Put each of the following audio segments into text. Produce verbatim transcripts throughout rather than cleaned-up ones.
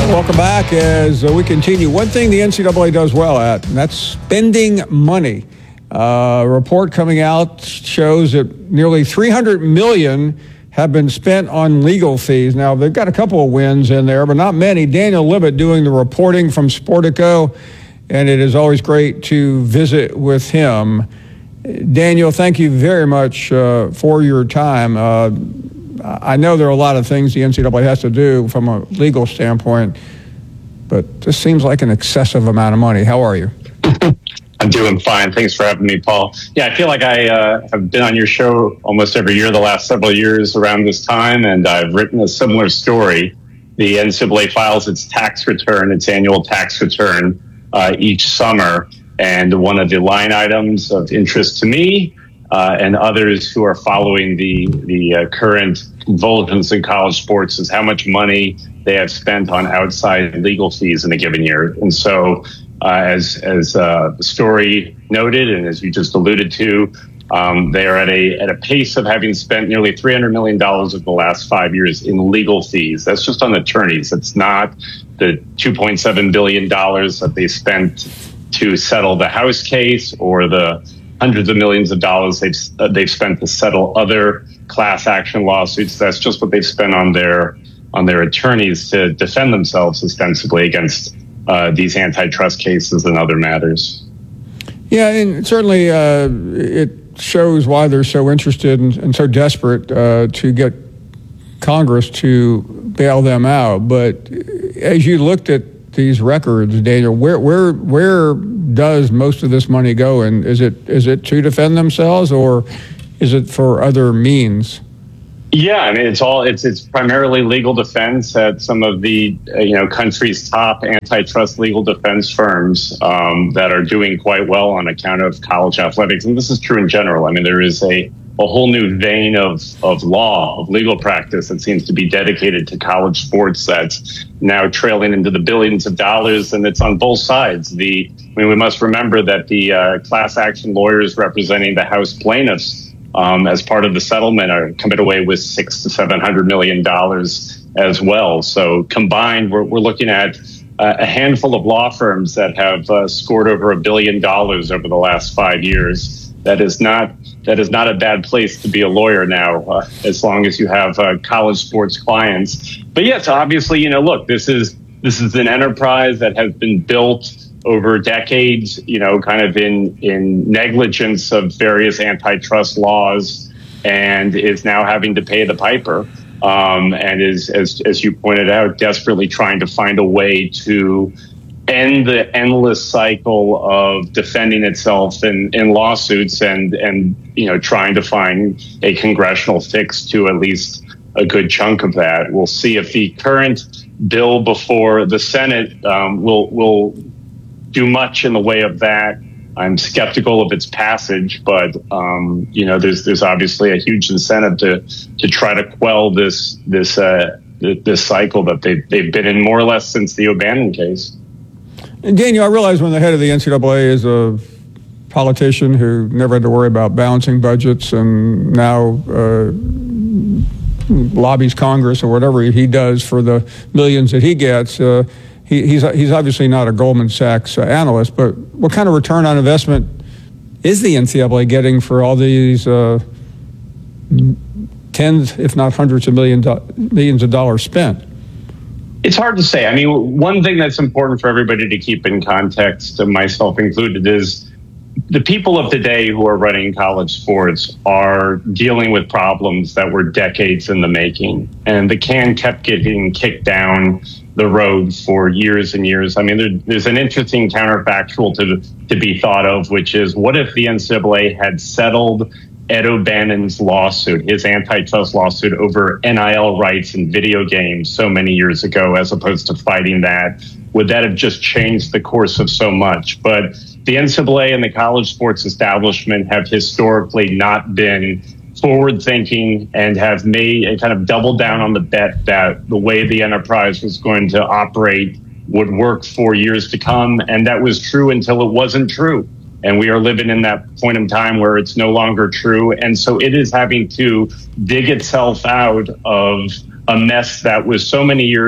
Welcome back as uh, we continue. One thing the N C double A does well at, and that's spending money. Uh, a report coming out shows that nearly three hundred million dollars have been spent on legal fees. Now, they've got a couple of wins in there, but not many. Daniel Libet doing the reporting from Sportico, and it is always great to visit with him. Daniel, thank you very much uh, for your time. Uh, I know there are a lot of things the N C double A has to do from a legal standpoint, but this seems like an excessive amount of money. How are you? I'm doing fine. Thanks for having me, Paul. Yeah, I feel like I uh, have been on your show almost every year the last several years around this time, and I've written a similar story. The N C double A files its tax return, its annual tax return, uh, each summer, and one of the line items of interest to me uh, and others who are following the, the uh, current convulsions in college sports is how much money they have spent on outside legal fees in a given year. And so Uh, as as uh, the story noted, and as you just alluded to, um, they are at a at a pace of having spent nearly three hundred million dollars over the last five years in legal fees. That's just on attorneys. It's not the two point seven billion dollars that they spent to settle the House case or the hundreds of millions of dollars they've uh, they've spent to settle other class action lawsuits. That's just what they've spent on their on their attorneys to defend themselves ostensibly against Uh, these antitrust cases and other matters. Yeah, and certainly uh, it shows why they're so interested and, and so desperate uh, to get Congress to bail them out. But as you looked at these records, Daniel, where where where does most of this money go? And is it is it to defend themselves, or is it for other means? Yeah, I mean, it's all it's it's primarily legal defense at some of the uh, you know country's top antitrust legal defense firms um, that are doing quite well on account of college athletics, and this is true in general. I mean, there is a a whole new vein of of law, of legal practice that seems to be dedicated to college sports that's now trailing into the billions of dollars, and it's on both sides. The I mean, we must remember that the uh, class action lawyers representing the House plaintiffs, Um, as part of the settlement, are coming away with six to seven hundred million dollars as well. So combined, we're, we're looking at uh, a handful of law firms that have uh, scored over a billion dollars over the last five years. That is not that is not a bad place to be a lawyer now, uh, as long as you have uh, college sports clients. But yes, obviously, you know, look, this is this is an enterprise that has been built over decades, you know, kind of in, in negligence of various antitrust laws, and is now having to pay the piper, um, and is, as as you pointed out, desperately trying to find a way to end the endless cycle of defending itself in, in lawsuits and, and, you know, trying to find a congressional fix to at least a good chunk of that. We'll see if the current bill before the Senate um, will will do much in the way of that. I'm skeptical of its passage, but um, you know, there's there's obviously a huge incentive to to try to quell this this uh, this cycle that they they've been in more or less since the O'Bannon case. And Daniel, I realize when the head of the N C double A is a politician who never had to worry about balancing budgets and now uh, lobbies Congress or whatever he does for the millions that he gets. Uh, He, he's he's obviously not a Goldman Sachs uh, analyst, but what kind of return on investment is the N C double A getting for all these uh, tens, if not hundreds of million do- millions of dollars spent? It's hard to say. I mean, one thing that's important for everybody to keep in context, myself included, is the people of today who are running college sports are dealing with problems that were decades in the making, and the can kept getting kicked down the road for years and years. I mean, there, there's an interesting counterfactual to to be thought of, which is, what if the N C double A had settled Ed O'Bannon's lawsuit, his antitrust lawsuit over N I L rights in video games so many years ago, as opposed to fighting that? Would that have just changed the course of so much? But the N C double A and the college sports establishment have historically not been forward-thinking and have made and kind of doubled down on the bet that the way the enterprise was going to operate would work for years to come. And that was true until it wasn't true. And we are living in that point in time where it's no longer true. And so it is having to dig itself out of a mess that was so many years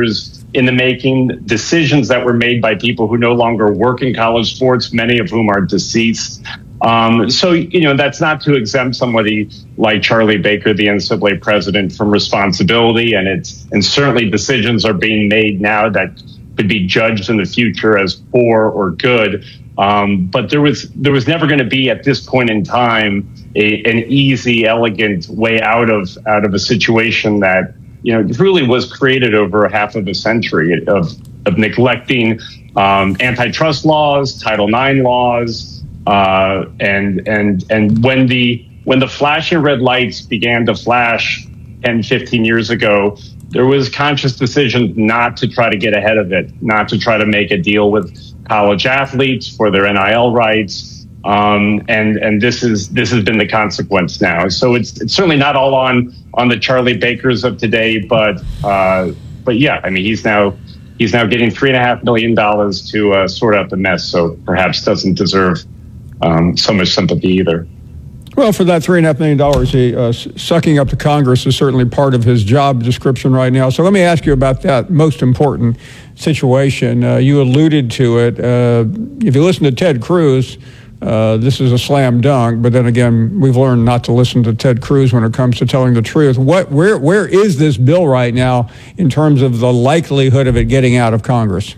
in the making, decisions that were made by people who no longer work in college sports, many of whom are deceased. Um, so, you know, that's not to exempt somebody like Charlie Baker, the N C double A president, from responsibility. And it's and certainly decisions are being made now that could be judged in the future as poor or good. Um, but there was there was never going to be at this point in time a, an easy, elegant way out of out of a situation that, you know, really was created over a half of a century of of neglecting um, antitrust laws, Title nine laws, uh, and and and when the when the flashing red lights began to flash ten, fifteen years ago, there was conscious decision not to try to get ahead of it, not to try to make a deal with college athletes for their N I L rights. Um, and and this is this has been the consequence now. So it's it's certainly not all on on the Charlie Bakers of today, but uh, but yeah, I mean he's now he's now getting three and a half million dollars to uh, sort out the mess. So perhaps doesn't deserve um, so much sympathy either. Well, for that three and a half million dollars, he uh, sucking up to Congress is certainly part of his job description right now. So let me ask you about that most important situation. Uh, you alluded to it. Uh, if you listen to Ted Cruz, uh, this is a slam dunk. But then again, we've learned not to listen to Ted Cruz when it comes to telling the truth. What, where, where is this bill right now in terms of the likelihood of it getting out of Congress?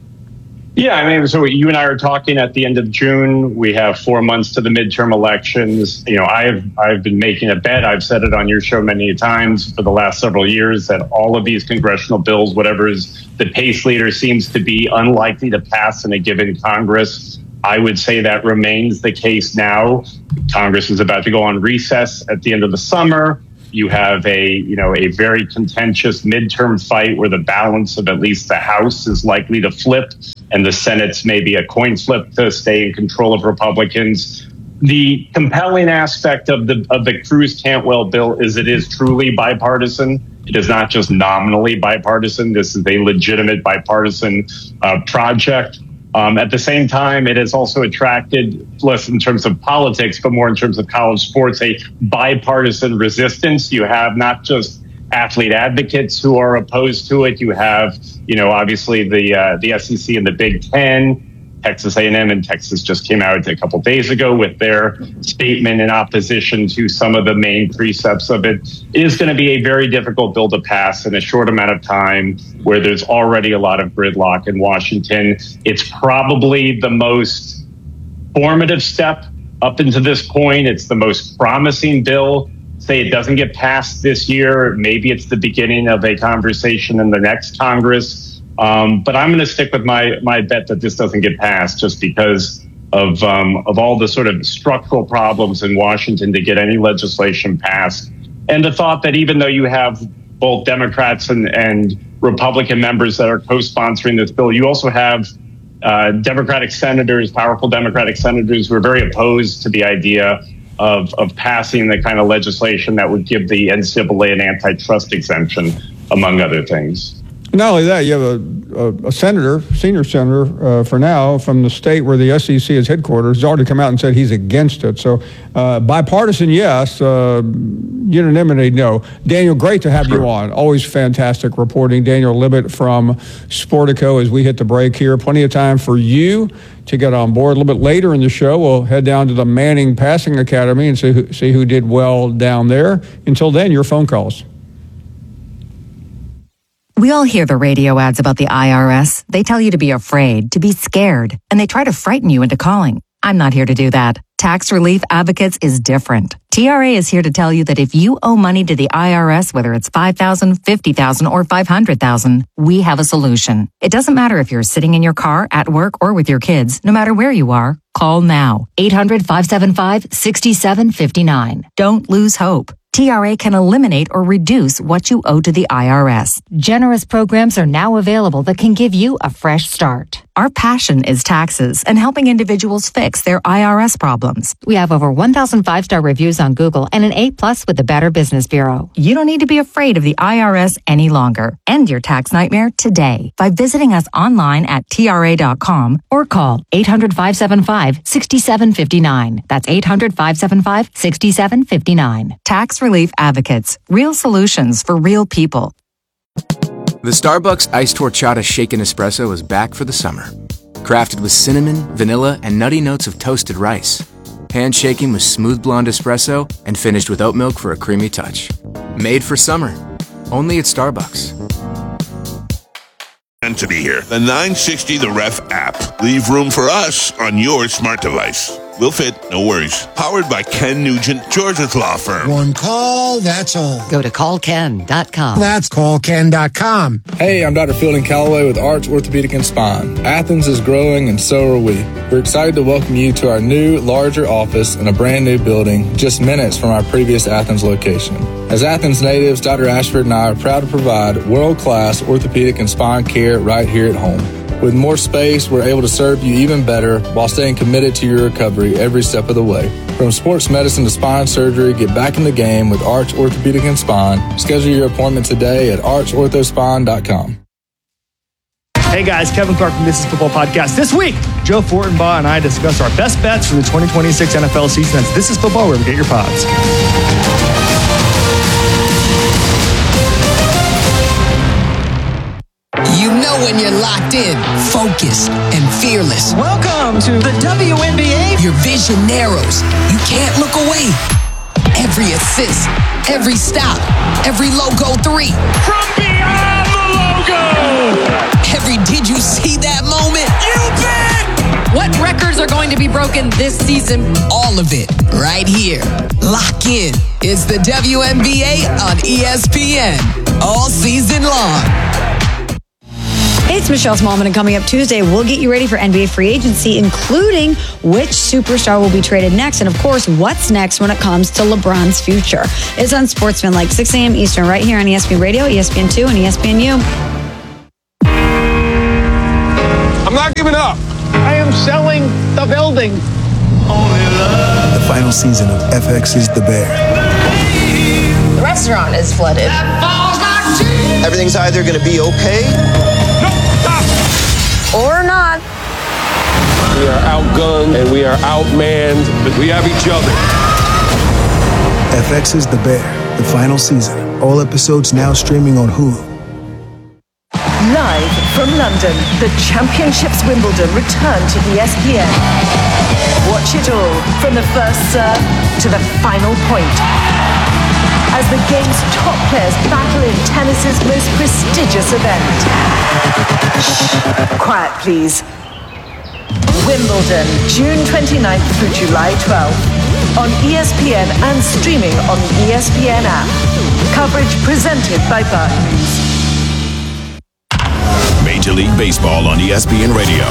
Yeah, I mean, so you and I are talking at the end of June. We have four months to the midterm elections. You know, I've I've been making a bet. I've said it on your show many times for the last several years that all of these congressional bills, whatever is the pace leader seems to be unlikely to pass in a given Congress. I would say that remains the case now. Congress is about to go on recess at the end of the summer. You have a, you know, a very contentious midterm fight where the balance of at least the House is likely to flip and the Senate's maybe a coin flip to stay in control of Republicans. The compelling aspect of the of the Cruz-Cantwell bill is it is truly bipartisan. It is not just nominally bipartisan. This is a legitimate bipartisan uh, project. Um, at the same time, it has also attracted, less in terms of politics, but more in terms of college sports, a bipartisan resistance. You have not just athlete advocates who are opposed to it. You have, you know, obviously the uh, the S E C and the Big Ten. Texas A and M and Texas just came out a couple days ago with their statement in opposition to some of the main precepts of it. It is going to be a very difficult bill to pass in a short amount of time where there's already a lot of gridlock in Washington. It's probably the most formative step up into this point. It's the most promising bill. Say it doesn't get passed this year. Maybe it's the beginning of a conversation in the next Congress. Um, but I'm going to stick with my my bet that this doesn't get passed just because of um, of all the sort of structural problems in Washington to get any legislation passed. And the thought that even though you have both Democrats and, and Republican members that are co-sponsoring this bill, you also have uh, Democratic senators, powerful Democratic senators who are very opposed to the idea of, of passing the kind of legislation that would give the N C double A an antitrust exemption, among other things. Not only that, you have a, a, a senator, senior senator uh, for now, from the state where the S E C is headquarters, has already come out and said he's against it. So uh, bipartisan, yes. Uh, unanimity, no. Daniel, great to have you on. Always fantastic reporting. Daniel Libet from Sportico as we hit the break here. Plenty of time for you to get on board. A little bit later in the show, we'll head down to the Manning Passing Academy and see who, see who did well down there. Until then, your phone calls. We all hear the radio ads about the I R S. They tell you to be afraid, to be scared, and they try to frighten you into calling. I'm not here to do that. Tax Relief Advocates is different. T R A is here to tell you that if you owe money to the I R S, whether it's five thousand dollars, fifty thousand dollars, or five hundred thousand dollars, we have a solution. It doesn't matter if you're sitting in your car, at work, or with your kids. No matter where you are, call now. eight hundred, five seven five, six seven five nine. Don't lose hope. T R A can eliminate or reduce what you owe to the I R S. Generous programs are now available that can give you a fresh start. Our passion is taxes and helping individuals fix their I R S problems. We have over one thousand five-star reviews on Google and an A plus with the Better Business Bureau. You don't need to be afraid of the I R S any longer. End your tax nightmare today by visiting us online at T R A dot com or call eight hundred, five seven five, six seven five nine. That's eight hundred, five seven five, six seven five nine. Tax Relief Advocates. Real solutions for real people. The Starbucks Iced Horchata Shaken Espresso is back for the summer. Crafted with cinnamon, vanilla, and nutty notes of toasted rice. Handshaking with smooth blonde espresso and finished with oat milk for a creamy touch. Made for summer. Only at Starbucks. And to be here. The nine sixty The Ref app. Leave room for us on your smart device. We'll fit, no worries. Powered by Ken Nugent, Georgia's law firm. One call, that's all. Go to call ken dot com. That's call ken dot com. Hey, I'm Doctor Fielding Calloway with Arch Orthopedic and Spine. Athens is growing and so are we. We're excited to welcome you to our new, larger office in a brand new building just minutes from our previous Athens location. As Athens natives, Doctor Ashford and I are proud to provide world-class orthopedic and spine care right here at home. With more space, we're able to serve you even better while staying committed to your recovery every step of the way. From sports medicine to spine surgery, get back in the game with Arch Orthopedic and Spine. Schedule your appointment today at arch ortho spine dot com. Hey guys, Kevin Clark from This Is Football Podcast. This week, Joe Fortenbaugh and I discuss our best bets for the twenty twenty-six N F L season. That's This Is Football, wherever you get your pods. You know when you're locked in, focused, and fearless. Welcome to the W N B A. Your vision narrows. You can't look away. Every assist, every stop, every logo three. From beyond the logo! Every did you see that moment? You bet! What records are going to be broken this season? All of it, right here. Lock in. It's the W N B A on E S P N. All season long. Hey, it's Michelle Smallman, and coming up Tuesday, we'll get you ready for N B A free agency, including which superstar will be traded next, and of course, what's next when it comes to LeBron's future. It's on Sportsman, like six a.m. Eastern, right here on E S P N Radio, E S P N two, and E S P N U. I'm not giving up. I am selling the building. The final season of F X's The Bear. The restaurant is flooded. Everything's either going to be okay or not. We are outgunned and we are outmanned, but we have each other. F X's The Bear, the final season. All episodes now streaming on Hulu. Live from London, the Championships Wimbledon return to E S P N. Watch it all from the first serve to the final point. As the game's top players battle in tennis's most prestigious event. Shh, quiet please. Wimbledon, June twenty-ninth through July twelfth. On E S P N and streaming on the E S P N app. Coverage presented by Barclays. Major League Baseball on E S P N Radio.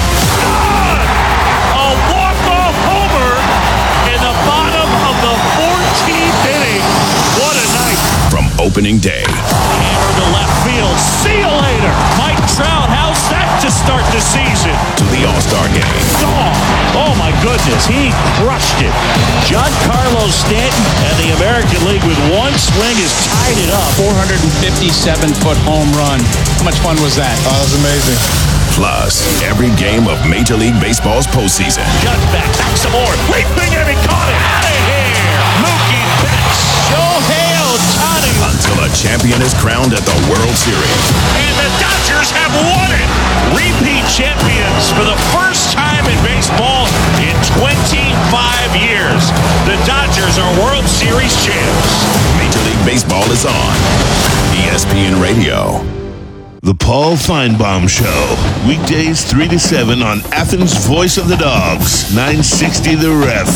A walk-off homer in the bottom of the fourteenth inning. What a night. From opening day. Hammer to left field. See you later. Mike Trout, how's that to start the season? To the All-Star game. Oh, oh my goodness, he crushed it. Giancarlo Stanton and the American League with one swing has tied it up. four hundred fifty-seven foot home run. How much fun was that? Oh, that was amazing. Plus, every game of Major League Baseball's postseason. Cut back, back some more. Leaping and he caught it. Out of here. Mookie Betts. Shohei Ohtani. Until a champion is crowned at the World Series. And the Dodgers have won it. Repeat champions for the first time in baseball in twenty-five years. The Dodgers are World Series champs. Major League Baseball is on E S P N Radio. The Paul Feinbaum Show. Weekdays three to seven on Athens' Voice of the Dogs. nine sixty The Ref.